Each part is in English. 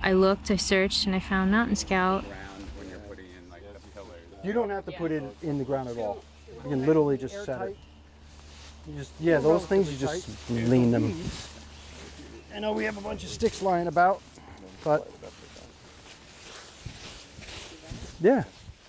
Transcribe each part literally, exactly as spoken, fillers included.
I looked, I searched, and I found Mountain Scout. You don't have to put it in the ground at all. You can literally just set it. You just, yeah, those things, you just lean them. I know we have a bunch of sticks lying about, but yeah.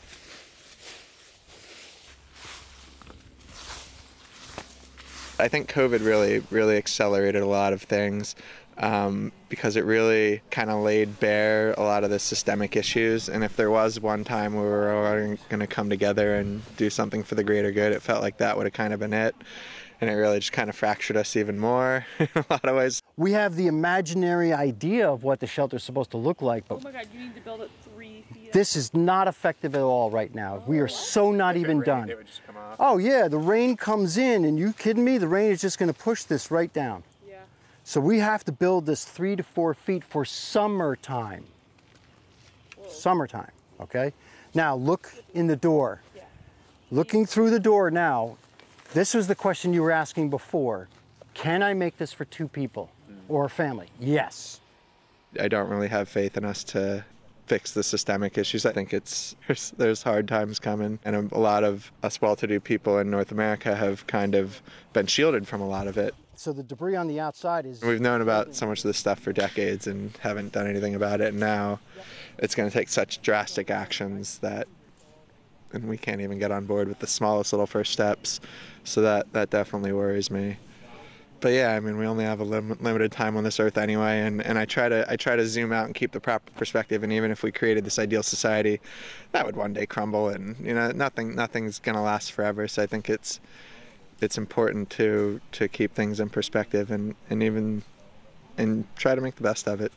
I think COVID really, really accelerated a lot of things um, because it really kind of laid bare a lot of the systemic issues. And if there was one time where we were all going to come together and do something for the greater good, it felt like that would have kind of been it. And it really just kind of fractured us even more in a lot of ways. We have the imaginary idea of what the shelter is supposed to look like, but oh my God, you need to build it three feet. This is not effective at all right now. Oh, we are so not even done. It would just come off. Oh yeah, the rain comes in, and you kidding me? The rain is just going to push this right down. Yeah. So we have to build this three to four feet for summertime. Whoa. Summertime, okay? Now look in the door. Yeah. Looking through the door now, this was the question you were asking before. Can I make this for two people or a family? Yes. I don't really have faith in us to fix the systemic issues. I think it's there's, there's hard times coming, and a lot of us well-to-do people in North America have kind of been shielded from a lot of it. So the debris on the outside is... We've known about so much of this stuff for decades and haven't done anything about it, and now it's going to take such drastic actions that and we can't even get on board with the smallest little first steps. So that, that definitely worries me. But yeah, I mean, we only have a lim- limited time on this earth anyway, and, and I try to I try to zoom out and keep the proper perspective. And even if we created this ideal society, that would one day crumble, and you know, nothing nothing's gonna last forever. So I think it's it's important to to keep things in perspective and, and even and try to make the best of it.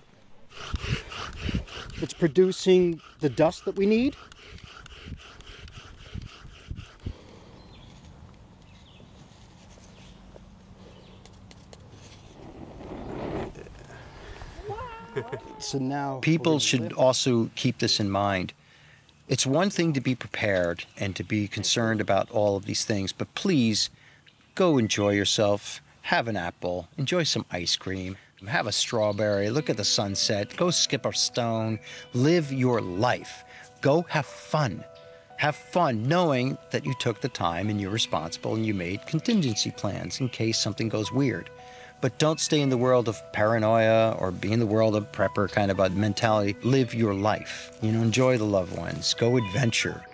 It's producing the dust that we need. So now people should also keep this in mind. It's one thing to be prepared and to be concerned about all of these things, but please go enjoy yourself, have an apple, enjoy some ice cream, have a strawberry, look at the sunset, go skip a stone, live your life. Go have fun. Have fun knowing that you took the time and you're responsible and you made contingency plans in case something goes weird. But don't stay in the world of paranoia or be in the world of prepper kind of a mentality. Live your life. You know, enjoy the loved ones. Go adventure.